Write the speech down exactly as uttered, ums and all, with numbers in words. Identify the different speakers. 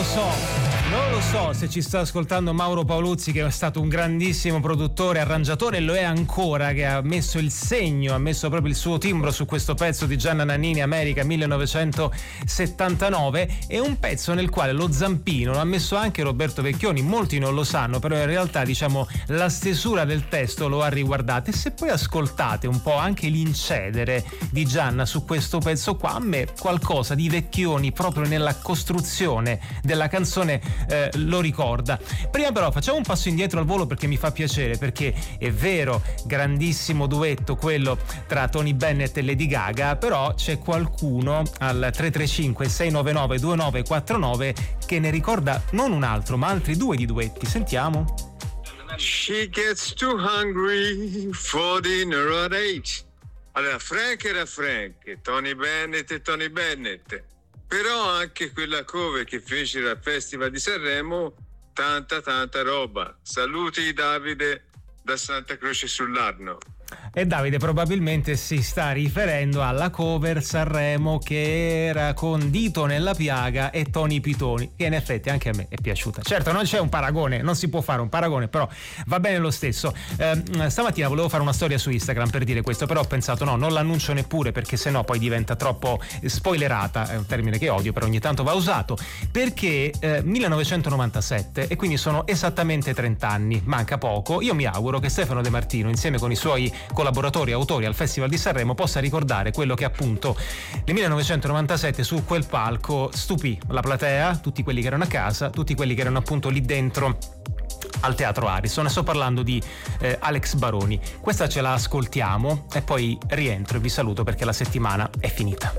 Speaker 1: so. Non lo so se ci sta ascoltando Mauro Paoluzzi, che è stato un grandissimo produttore, arrangiatore, e lo è ancora, che ha messo il segno, ha messo proprio il suo timbro su questo pezzo di Gianna Nannini, America millenovecentosettantanove. È un pezzo nel quale lo zampino l'ha messo anche Roberto Vecchioni, molti non lo sanno, però in realtà diciamo la stesura del testo lo ha riguardato. E se poi ascoltate un po' anche l'incedere di Gianna su questo pezzo qua, a me qualcosa di Vecchioni proprio nella costruzione della canzone Eh, lo ricorda. Prima però facciamo un passo indietro al volo, perché mi fa piacere, perché è vero, grandissimo duetto quello tra Tony Bennett e Lady Gaga, però c'è qualcuno al tre tre cinque sei nove nove due nove quattro nove che ne ricorda non un altro ma altri due di duetti. Sentiamo.
Speaker 2: She gets too hungry for dinner at eight. Allora, Frank era Frank, Tony Bennett e Tony Bennett. Però anche quella cover che fecero al Festival di Sanremo, tanta tanta roba. Saluti Davide da Santa Croce sull'Arno.
Speaker 1: E Davide probabilmente si sta riferendo alla cover Sanremo che era con Dito nella piaga e Tony Pitoni, che in effetti anche a me è piaciuta. Certo, non c'è un paragone, non si può fare un paragone, però va bene lo stesso. Eh, stamattina volevo fare una storia su Instagram per dire questo, però ho pensato no, non l'annuncio neppure, perché sennò poi diventa troppo spoilerata, è un termine che odio, però ogni tanto va usato, perché eh, millenovecentonovantasette, e quindi sono esattamente trenta anni, manca poco. Io mi auguro che Stefano De Martino, insieme con i suoi collaboratori autori al Festival di Sanremo, possa ricordare quello che appunto nel millenovecentonovantasette su quel palco stupì la platea, tutti quelli che erano a casa, tutti quelli che erano appunto lì dentro al Teatro Ariston. Sto parlando di eh, Alex Baroni. Questa ce la ascoltiamo e poi rientro e vi saluto perché la settimana è finita.